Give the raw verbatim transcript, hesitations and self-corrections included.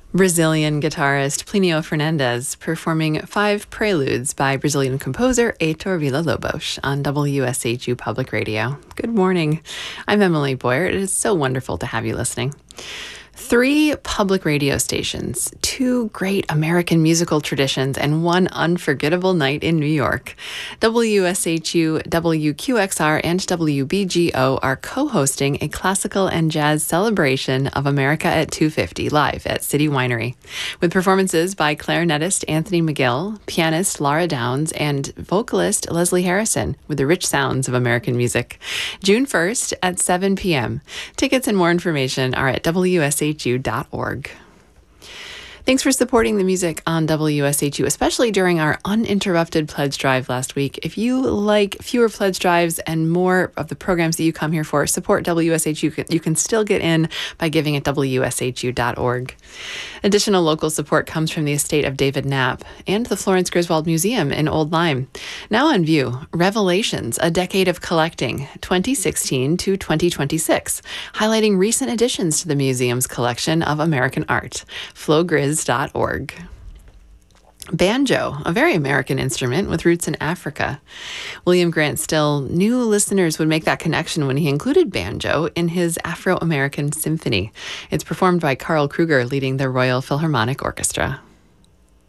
Brazilian guitarist Plinio Fernandes performing five preludes by Brazilian composer Heitor Villa-Lobos on W S H U Public Radio. Good morning. I'm Emily Boyer. It is so wonderful to have you listening. Three public radio stations, two great American musical traditions, and one unforgettable night in New York. W S H U, W Q X R, and W B G O are co-hosting a classical and jazz celebration of America at two fifty live at City Winery, with performances by clarinetist Anthony McGill, pianist Laura Downs, and vocalist Leslie Harrison, with the rich sounds of American music. June first at seven p.m. Tickets and more information are at W S H U dot org. Thanks for supporting the music on W S H U, especially during our uninterrupted pledge drive last week. If you like fewer pledge drives and more of the programs that you come here for, support W S H U. You can still get in by giving at W S H U dot org. Additional local support comes from the estate of David Knapp and the Florence Griswold Museum in Old Lyme. Now on view, Revelations, A Decade of Collecting, twenty sixteen to twenty twenty-six, highlighting recent additions to the museum's collection of American art. Flo Grizz dot org. Banjo, a very American instrument with roots in Africa. William Grant Still knew listeners would make that connection when he included banjo in his Afro-American Symphony. It's performed by Carl Kruger leading the Royal Philharmonic Orchestra.